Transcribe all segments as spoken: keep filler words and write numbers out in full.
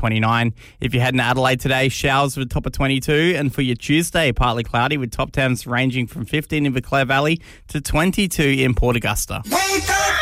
twenty-nine. If you're heading to Adelaide today, showers with a top of twenty-two. And for your Tuesday, partly cloudy with top temps ranging from fifteen in the Clare Valley to twenty-two in Port Augusta. Wake up!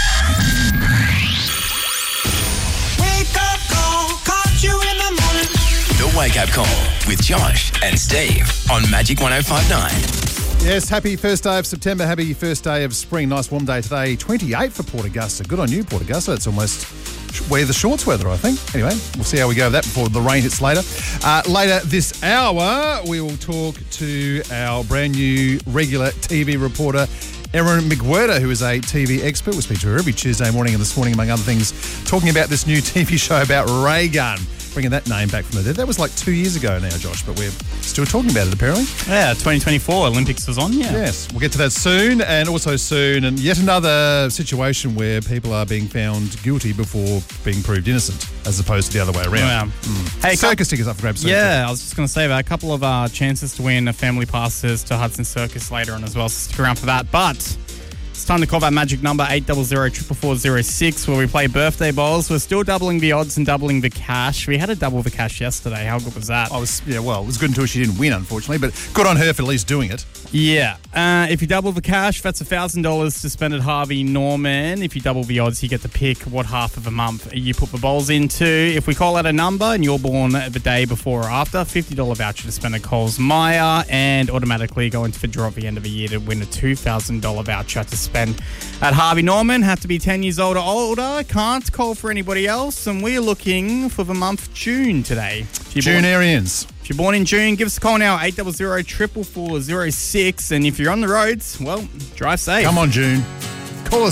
Wake up call, caught you in the morning. The Wake Up Call with Josh and Steve on Magic one oh five point nine. Yes, happy first day of September. Happy first day of spring. Nice warm day today. twenty-eight for Port Augusta. Good on you, Port Augusta. It's almost wear the shorts weather, I think. Anyway, we'll see how we go with that before the rain hits later. Uh, later this hour, we will talk to our brand new regular T V reporter, Erin McWhirter, who is a T V expert. We speak to her every Tuesday morning, and this morning, among other things, talking about this new T V show about Ray Gun. Bringing that name back from the dead. That was like two years ago now, Josh, but we're still talking about it, apparently. Yeah, twenty twenty-four Olympics was on, yeah. Yes, we'll get to that soon, and also soon, and yet another situation where people are being found guilty before being proved innocent, as opposed to the other way around. Yeah. Mm. Hey, circus tickets up for grabs. Yeah, I was just going to say about a couple of uh, chances to win a family passes to Hudson Circus later on as well, so stick around for that. But it's time to call that magic number, eight zero zero, four four four zero six, where we play birthday bowls. We're still doubling the odds and doubling the cash. We had a double the cash yesterday. How good was that? I was, yeah, well, it was good until she didn't win, unfortunately, but good on her for at least doing it. Yeah. Uh, if you double the cash, that's one thousand dollars to spend at Harvey Norman. If you double the odds, you get to pick what half of a month you put the bowls into. If we call out a number and you're born the day before or after, fifty dollars voucher to spend at Coles Myer, and automatically go into the draw at the end of the year to win a two thousand dollars voucher to spend at Harvey Norman. Have to be ten years old or older. Can't call for anybody else. And we're looking for the month June today. Junarians. If you're born in June, give us a call now, eight zero zero, four four four zero six. And if you're on the roads, well, drive safe. Come on, June.